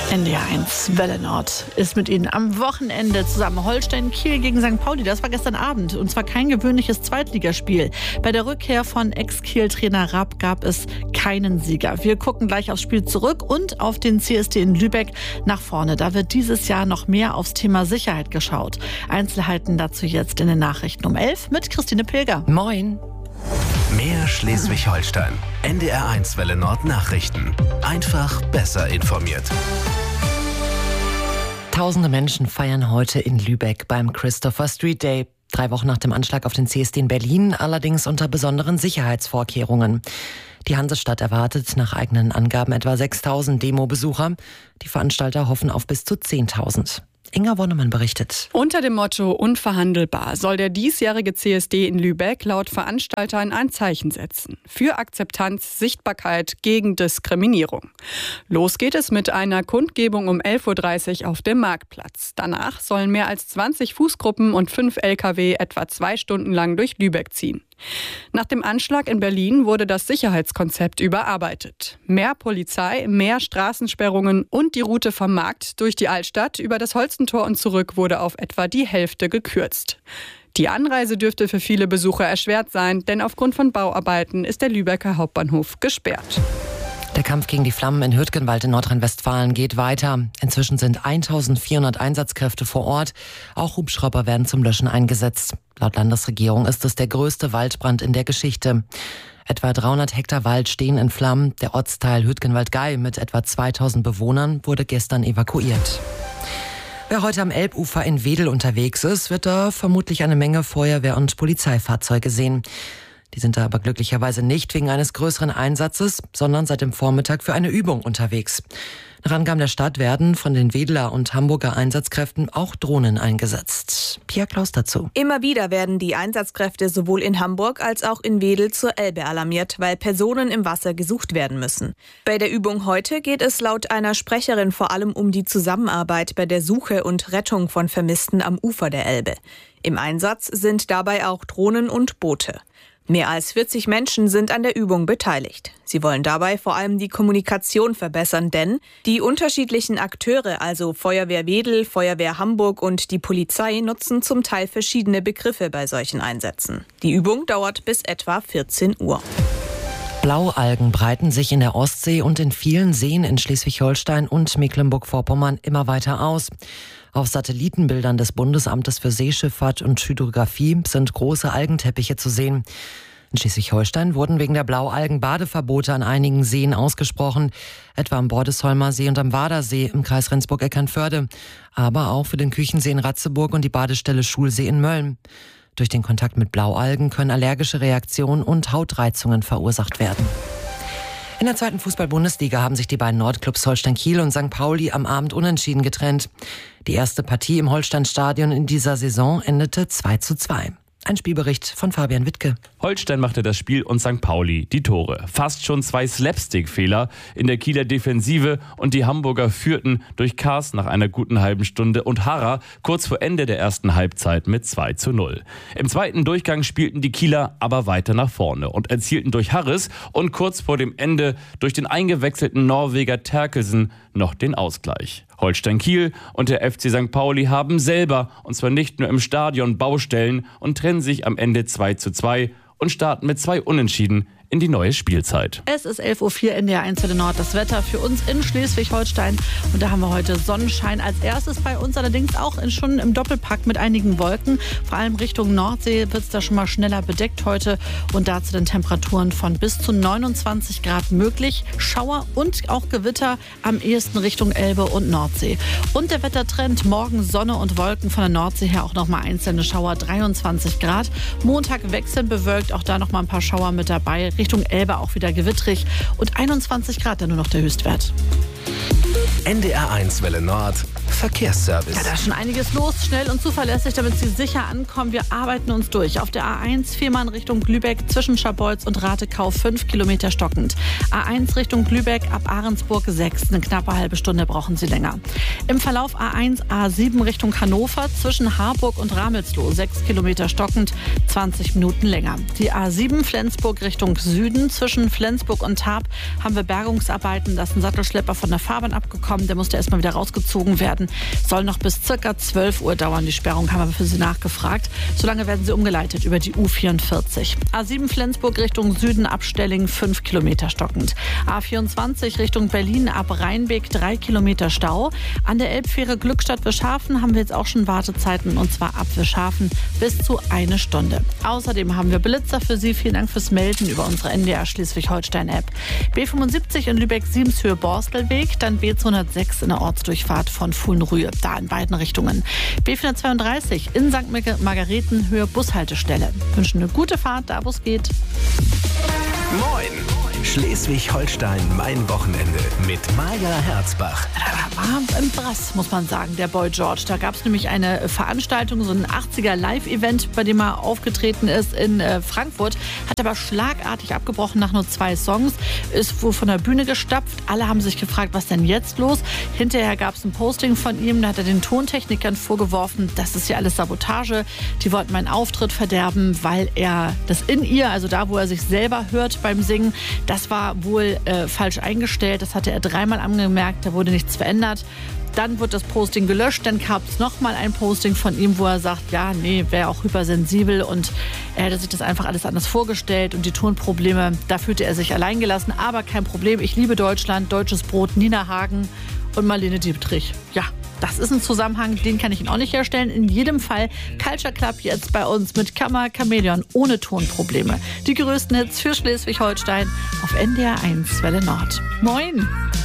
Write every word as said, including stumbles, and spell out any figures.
N D R eins Welle Nord ist mit Ihnen am Wochenende zusammen. Holstein Kiel gegen Sankt Pauli, das war gestern Abend. Und zwar kein gewöhnliches Zweitligaspiel. Bei der Rückkehr von Ex-Kiel-Trainer Rapp gab es keinen Sieger. Wir gucken gleich aufs Spiel zurück und auf den C S D in Lübeck nach vorne. Da wird dieses Jahr noch mehr aufs Thema Sicherheit geschaut. Einzelheiten dazu jetzt in den Nachrichten um elf mit Christine Pilger. Moin. Mehr Schleswig-Holstein. N D R eins Welle Nord Nachrichten. Einfach besser informiert. Tausende Menschen feiern heute in Lübeck beim Christopher Street Day. Drei Wochen nach dem Anschlag auf den C S D in Berlin, allerdings unter besonderen Sicherheitsvorkehrungen. Die Hansestadt erwartet nach eigenen Angaben etwa sechstausend Demo-Besucher. Die Veranstalter hoffen auf bis zu zehntausend. Inga Wonnemann berichtet. Unter dem Motto unverhandelbar soll der diesjährige C S D in Lübeck laut Veranstaltern ein Zeichen setzen. Für Akzeptanz, Sichtbarkeit, gegen Diskriminierung. Los geht es mit einer Kundgebung um elf Uhr dreißig auf dem Marktplatz. Danach sollen mehr als zwanzig Fußgruppen und fünf L K W etwa zwei Stunden lang durch Lübeck ziehen. Nach dem Anschlag in Berlin wurde das Sicherheitskonzept überarbeitet. Mehr Polizei, mehr Straßensperrungen und die Route vom Markt durch die Altstadt über das Holstentor und zurück wurde auf etwa die Hälfte gekürzt. Die Anreise dürfte für viele Besucher erschwert sein, denn aufgrund von Bauarbeiten ist der Lübecker Hauptbahnhof gesperrt. Der Kampf gegen die Flammen in Hürtgenwald in Nordrhein-Westfalen geht weiter. Inzwischen sind eintausendvierhundert Einsatzkräfte vor Ort. Auch Hubschrauber werden zum Löschen eingesetzt. Laut Landesregierung ist es der größte Waldbrand in der Geschichte. Etwa dreihundert Hektar Wald stehen in Flammen. Der Ortsteil Hürtgenwald-Gei mit etwa zweitausend Bewohnern wurde gestern evakuiert. Wer heute am Elbufer in Wedel unterwegs ist, wird da vermutlich eine Menge Feuerwehr- und Polizeifahrzeuge sehen. Die sind da aber glücklicherweise nicht wegen eines größeren Einsatzes, sondern seit dem Vormittag für eine Übung unterwegs. Nach Angaben der Stadt werden von den Wedeler und Hamburger Einsatzkräften auch Drohnen eingesetzt. Pia Klaus dazu. Immer wieder werden die Einsatzkräfte sowohl in Hamburg als auch in Wedel zur Elbe alarmiert, weil Personen im Wasser gesucht werden müssen. Bei der Übung heute geht es laut einer Sprecherin vor allem um die Zusammenarbeit bei der Suche und Rettung von Vermissten am Ufer der Elbe. Im Einsatz sind dabei auch Drohnen und Boote. Mehr als vierzig Menschen sind an der Übung beteiligt. Sie wollen dabei vor allem die Kommunikation verbessern, denn die unterschiedlichen Akteure, also Feuerwehr Wedel, Feuerwehr Hamburg und die Polizei, nutzen zum Teil verschiedene Begriffe bei solchen Einsätzen. Die Übung dauert bis etwa vierzehn Uhr. Blaualgen breiten sich in der Ostsee und in vielen Seen in Schleswig-Holstein und Mecklenburg-Vorpommern immer weiter aus. Auf Satellitenbildern des Bundesamtes für Seeschifffahrt und Hydrographie sind große Algenteppiche zu sehen. In Schleswig-Holstein wurden wegen der Blaualgen Badeverbote an einigen Seen ausgesprochen, etwa am Bordesholmer See und am Wadersee im Kreis Rendsburg-Eckernförde, aber auch für den Küchensee in Ratzeburg und die Badestelle Schulsee in Mölln. Durch den Kontakt mit Blaualgen können allergische Reaktionen und Hautreizungen verursacht werden. In der zweiten Fußball-Bundesliga haben sich die beiden Nordclubs Holstein Kiel und Sankt Pauli am Abend unentschieden getrennt. Die erste Partie im Holstein-Stadion in dieser Saison endete zwei zu zwei. Ein Spielbericht von Fabian Wittke. Holstein machte das Spiel und Sankt Pauli die Tore. Fast schon zwei Slapstick-Fehler in der Kieler Defensive und die Hamburger führten durch Kars nach einer guten halben Stunde und Harrer kurz vor Ende der ersten Halbzeit mit zwei zu null. Im zweiten Durchgang spielten die Kieler aber weiter nach vorne und erzielten durch Harris und kurz vor dem Ende durch den eingewechselten Norweger Terkelsen noch den Ausgleich. Holstein Kiel und der F C Sankt Pauli haben selber, und zwar nicht nur im Stadion, Baustellen und trennen sich am Ende zwei zu zwei und starten mit zwei Unentschieden in die neue Spielzeit. Es ist elf Uhr vier, N D R eins Welle Nord. Das Wetter für uns in Schleswig-Holstein. Und da haben wir heute Sonnenschein als erstes bei uns, allerdings auch in, schon im Doppelpack mit einigen Wolken. Vor allem Richtung Nordsee wird es da schon mal schneller bedeckt heute. Und dazu den Temperaturen von bis zu neunundzwanzig Grad möglich. Schauer und auch Gewitter am ehesten Richtung Elbe und Nordsee. Und der Wettertrend: morgen Sonne und Wolken, von der Nordsee her auch noch mal einzelne Schauer, dreiundzwanzig Grad. Montag wechselnd bewölkt, auch da noch mal ein paar Schauer mit dabei. Richtung Elbe auch wieder gewittrig und einundzwanzig Grad dann nur noch der Höchstwert. N D R eins Welle Nord Verkehrsservice. Ja, da ist schon einiges los, schnell und zuverlässig, damit Sie sicher ankommen. Wir arbeiten uns durch. Auf der A eins Fehmarn Richtung Lübeck zwischen Scharbeutz und Ratekau fünf Kilometer stockend. A eins Richtung Lübeck ab Ahrensburg sechs, eine knappe halbe Stunde brauchen Sie länger. Im Verlauf A eins A sieben Richtung Hannover zwischen Harburg und Ramelsloh sechs Kilometer stockend, zwanzig Minuten länger. Die A sieben Flensburg Richtung Süden zwischen Flensburg und Tarp haben wir Bergungsarbeiten. Da ist ein Sattelschlepper von der Fahrbahn abgekommen. Der musste erstmal wieder rausgezogen werden. Soll noch bis circa zwölf Uhr dauern. Die Sperrung haben wir für Sie nachgefragt. Solange werden Sie umgeleitet über die U vierundvierzig. A sieben Flensburg Richtung Süden ab Stelling fünf Kilometer stockend. A vierundzwanzig Richtung Berlin ab Rheinbeek drei Kilometer Stau. An der Elbfähre Glückstadt-Wischhafen haben wir jetzt auch schon Wartezeiten, und zwar ab Wischhafen bis zu eine Stunde. Außerdem haben wir Blitzer für Sie. Vielen Dank fürs Melden über unsere N D R Schleswig-Holstein-App. B fünfundsiebzig in Lübeck-Siebenshöhe-Borstelweg, dann B zweihundertsechs in der Ortsdurchfahrt von Fuhlenrühe, da in beiden Richtungen. B vierhundertzweiunddreißig in Sankt Margareten Höhe Bushaltestelle. Wünschen eine gute Fahrt, da wo es geht. Moin! Schleswig-Holstein, mein Wochenende mit Maja Herzbach. War im Brass, muss man sagen, der Boy George. Da gab es nämlich eine Veranstaltung, so ein achtziger Live-Event, bei dem er aufgetreten ist in äh, Frankfurt. Hat aber schlagartig abgebrochen nach nur zwei Songs. Ist wohl von der Bühne gestapft. Alle haben sich gefragt, was denn jetzt los? Hinterher gab es ein Posting von ihm. Da hat er den Tontechnikern vorgeworfen, das ist ja alles Sabotage. Die wollten meinen Auftritt verderben, weil er das in ihr, also da, wo er sich selber hört beim Singen, das war wohl äh, falsch eingestellt. Das hatte er dreimal angemerkt. Da wurde nichts verändert. Dann wird das Posting gelöscht. Dann gab es nochmal ein Posting von ihm, wo er sagt, ja, nee, wäre auch hypersensibel und er hätte sich das einfach alles anders vorgestellt und die Tonprobleme, da fühlte er sich alleingelassen. Aber kein Problem. Ich liebe Deutschland, deutsches Brot, Nina Hagen und Marlene Dietrich. Ja, das ist ein Zusammenhang, den kann ich Ihnen auch nicht herstellen. In jedem Fall Culture Club jetzt bei uns mit Kammer Chamäleon ohne Tonprobleme. Die größten Hits für Schleswig-Holstein auf N D R eins Welle Nord. Moin!